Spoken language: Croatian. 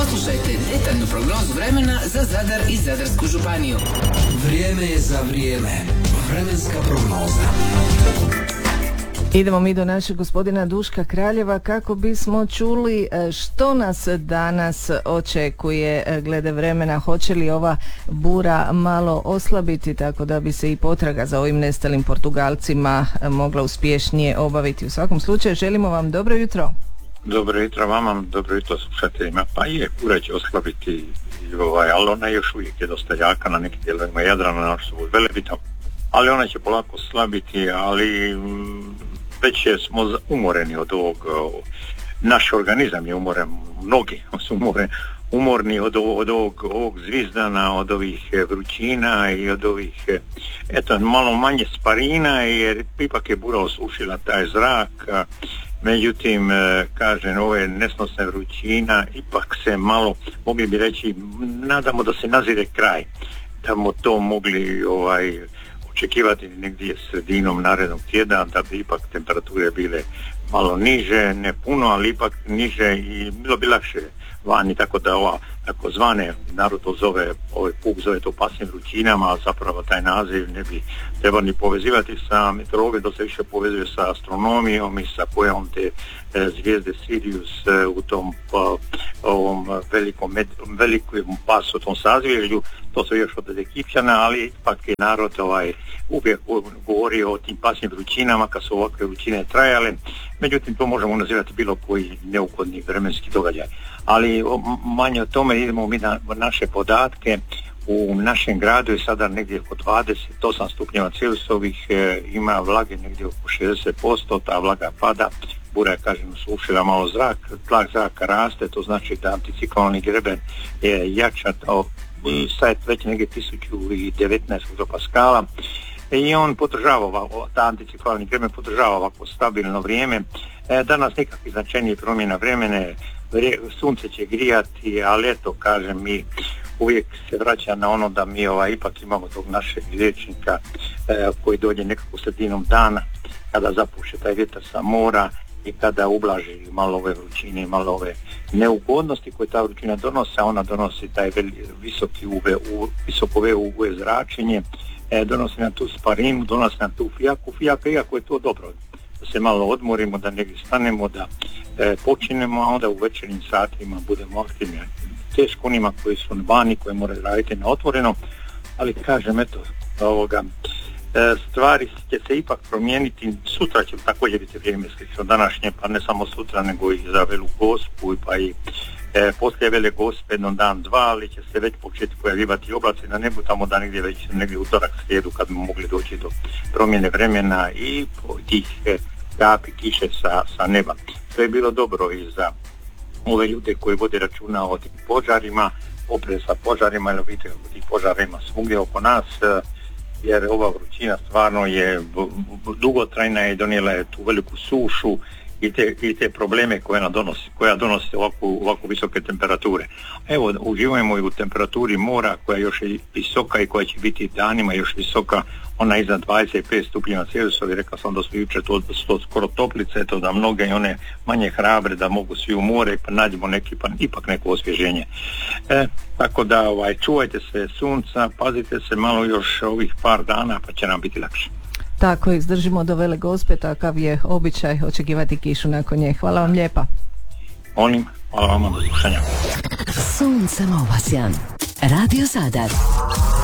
Poslušajte detaljnu prognozu vremena za Zadar i Zadarsku županiju. Vrijeme je za vrijeme. Vremenska prognoza. Idemo mi do našeg gospodina Duška Kraljeva kako bismo čuli što nas danas očekuje glede vremena. Hoće li ova bura malo oslabiti tako da bi se i potraga za ovim nestalim Portugalcima mogla uspješnije obaviti? U svakom slučaju želimo vam dobro jutro. Dobro jutro vama, dobro jutro slušateljima. Pa je, bura će oslabiti, ali ona još uvijek je dosta jaka na nekim dijelovima Jadrana, na što bude Velebita, ali ona će polako slabiti, ali već smo umoreni od ovog, naš organizam je umoren, mnogi su umorni od ovog zvizdana, od ovih vrućina i od ovih, malo manje sparina, jer ipak je bura osušila taj zrak. Međutim, kažem, ove nesnosne vrućina ipak se malo, mogli bi reći, nadamo da se nazire kraj, da smo to mogli očekivati negdje sredinom narednog tjedna, da bi ipak temperature bile malo niže, ne puno, ali ipak niže i bilo bi lakše vani, tako da ova takozvane, narod to zove, ovaj puk zove to pasivnim vrućinama, a zapravo taj naziv ne bi trebalo ni povezivati sa meteorologijom, da se više povezuje sa astronomijom i sa pojavom te zvijezde Sirius u tom ovom velikom pasu, tom sazvježdju. To se još od Egipćana, ali ipak je narod uvijek govorio o tim pasivnim vrućinama kad su ovakve vrućine trajale. Međutim, to možemo nazivati bilo koji neugodni vremenski događaj. Ali manje o tome, idemo mi na naše podatke. U našem gradu je sada negdje oko 28 stupnjeva Celzijusovih, ima vlage negdje oko 60%, ta vlaga pada, bura je, kažem, sušila malo zrak, tlak zraka raste, to znači da anticiklonalni greben je jača, sad je već negdje 1019 hektopaskala i on podržava, ta anticiklonalni greben podržava ovako stabilno vrijeme. Danas nikakvih značajnijih promjena vremena, sunce će grijati, ali eto, kažem, mi uvijek se vraća na ono da mi ipak imamo tog našeg liječnika koji dođe nekako sredinom dana kada zapuše taj vjetar sa mora i kada ublaži malo ove vrućine, malo ove neugodnosti koje ta vrućina donosi, a ona donosi taj visoko UV zračenje, donosi nam tu sparinu, donosi nam tu fijaka, iako je to dobro da se malo odmorimo, da negdje stanemo, da počinemo, a onda u večernjim satima budemo aktivni. Teško onima koji su vani, koji moraju raditi na otvoreno, ali kažem, eto, stvari će se ipak promijeniti. Sutra će također biti vrijeme slično današnje, pa ne samo sutra, nego i za Velu Gospu, pa i poslije Vele Gospe jednom dan, dva, ali će se već početi pojavljivati oblaci na nebu, tamo da negdje utorak, srijedu, kad bi mogli doći do promjene vremena i tih kapi kiše sa neba. To je bilo dobro i za ove ljude koji vode računa o tim požarima, oprez sa požarima, jer vidite kako tih požara ima svugdje oko nas, jer ova vrućina stvarno je dugotrajna i donijela je tu veliku sušu i te probleme koja donosi ovako visoke temperature. Evo, uživamo i u temperaturi mora koja još je visoka i koja će biti danima još visoka, ona iznad 25 stupnjeva Celzijusovih. Rekao sam da su jučer to skoro toplice, to da mnoge i one manje hrabre da mogu svi u more pa nađemo ipak neko osvježenje. Tako da čuvajte se sunca, pazite se malo još ovih par dana pa će nam biti lakše. Tako, izdržimo do Vele Gospe, takav je običaj očekivati kišu nakon nje. Hvala vam lijepa. Hvala vama, do slušanja. Sunce Obasjan, Radio Zadar.